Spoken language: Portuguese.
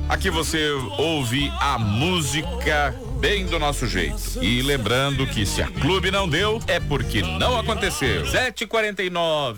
Aqui você ouve a música bem do nosso jeito. E lembrando que se a Clube não deu, é porque não aconteceu. 7h49.